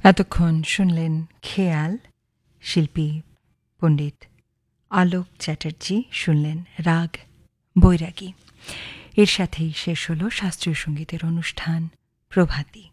এতক্ষণ শুনলেন খেয়াল, শিল্পী পণ্ডিত আলোক চ্যাটার্জি, শুনলেন রাগ বৈরাগী। এর সাথেই শেষ হলো শাস্ত্রীয় সঙ্গীতের অনুষ্ঠান প্রভাতী।